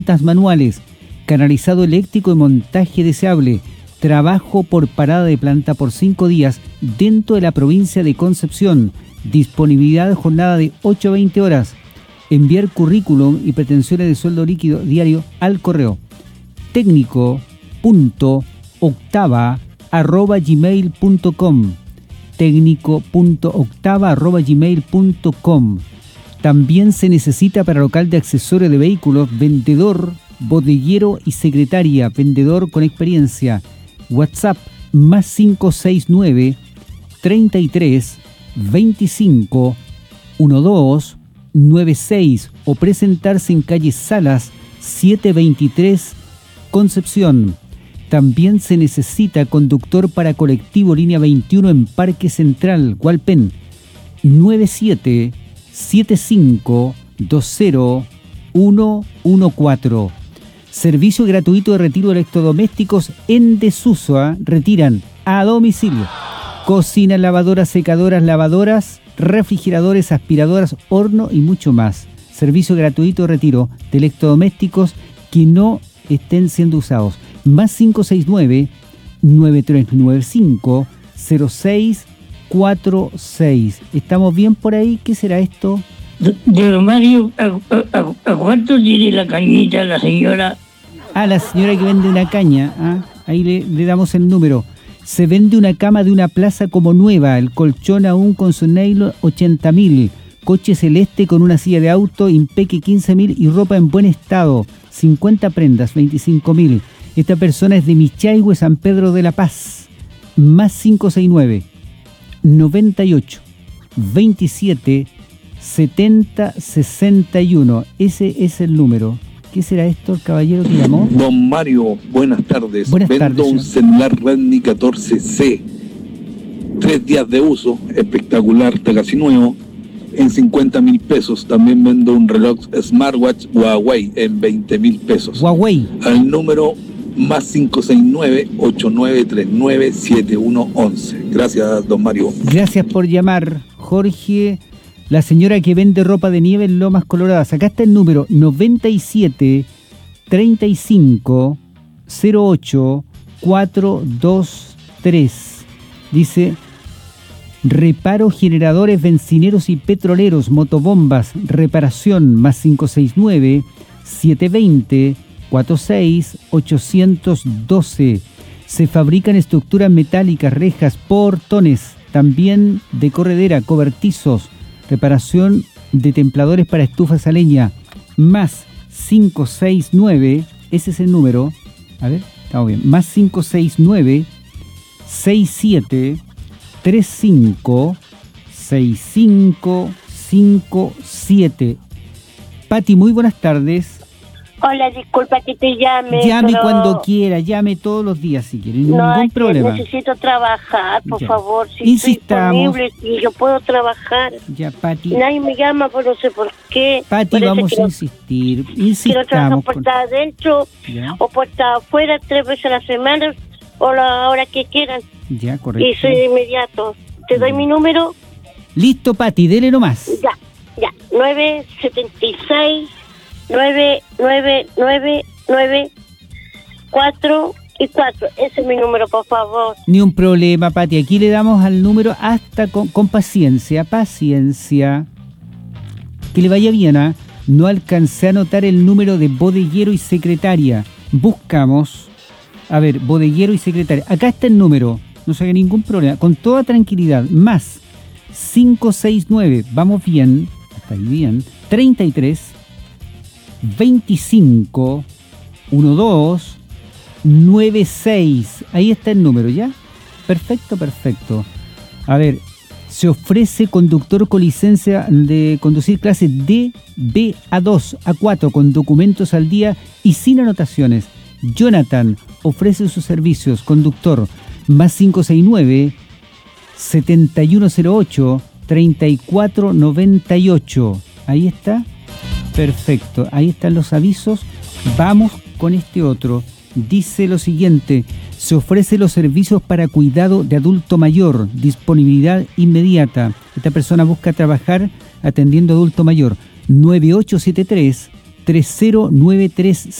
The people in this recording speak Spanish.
manuales, canalizado eléctrico y montaje deseable. Trabajo por parada de planta por 5 días dentro de la provincia de Concepción. Disponibilidad de jornada de 8 a 20 horas. Enviar currículum y pretensiones de sueldo líquido diario al correo técnico.octava@gmail.com técnico.octava@gmail.com. También se necesita para local de accesorios de vehículos, vendedor, bodeguero y secretaria, vendedor con experiencia. WhatsApp más 569 33 25 12 96 o presentarse en calle Salas 723 Concepción. También se necesita conductor para colectivo línea 21 en Parque Central, Hualpén, 977520 Servicio gratuito de retiro de electrodomésticos en desuso, retiran a domicilio. Cocina, lavadoras, secadoras, lavadoras, refrigeradores, aspiradoras, horno y mucho más. Servicio gratuito de retiro de electrodomésticos que no estén siendo usados. Más 569-9395-0646. ¿Estamos bien por ahí? ¿Qué será esto? Don Mario, ¿a cuánto tiene la cañita la señora? La señora que vende una caña. Ahí le damos el número. Se vende una cama de una plaza como nueva, el colchón aún con su nylon 80.000, coche celeste con una silla de auto, impeque 15.000 y ropa en buen estado, 50 prendas, 25.000. Esta persona es de Michaihue, San Pedro de la Paz. Más 569 98 27 70 61. Ese es el número. ¿Qué será esto, el caballero que llamó? Don Mario, buenas tardes. Vendo un celular Redmi 14C. 3 días de uso, espectacular, está casi nuevo, en 50.000 pesos. También vendo un reloj smartwatch Huawei en 20.000 pesos. Huawei. Al número más 569-8939-7111. Gracias, don Mario. Gracias por llamar, Jorge. La señora que vende ropa de nieve en Lomas Coloradas. Acá está el número 97 35 08 423. Dice: reparo generadores bencineros y petroleros, motobombas, reparación, más 569 720 46 812. Se fabrican estructuras metálicas, rejas, portones, también de corredera, cobertizos, reparación de templadores para estufas a leña, más 569, ese es el número, a ver, estamos bien, más 569 67 35 6557. Pati, muy buenas tardes. Hola, disculpa que te llame. Llame cuando quiera, llame todos los días si quiere, ningún problema. Necesito trabajar, por favor. Si insistamos. Estoy disponible, si yo puedo trabajar. Ya, Pati. Nadie me llama, pues no sé por qué. Pati, vamos a insistir. Insistamos. Quiero trabajar puerta adentro o puerta afuera 3 veces a la semana o la hora que quieran. Ya, correcto. Y soy de inmediato. ¿Te doy mi número? Listo, Pati, dele nomás. Ya. 976 999 4 y 4. Ese es mi número, por favor. Ni un problema, Pati. Aquí le damos al número hasta con paciencia. Paciencia. Que le vaya bien, No alcancé a anotar el número de bodeguero y secretaria. Buscamos. A ver, bodeguero y secretaria. Acá está el número. No se haga ningún problema. Con toda tranquilidad. Más 569. Vamos bien. Hasta ahí bien. 33 25 12 96. Ahí está el número, ¿ya? Perfecto. A ver, se ofrece conductor con licencia de conducir clases D, B, A2, A4 con documentos al día y sin anotaciones. Jonathan ofrece sus servicios, conductor, más 569 7108 3498. Ahí está. Perfecto, ahí están los avisos. Vamos con este otro. Dice lo siguiente: se ofrece los servicios para cuidado de adulto mayor, disponibilidad inmediata. Esta persona busca trabajar atendiendo adulto mayor. 9873 3093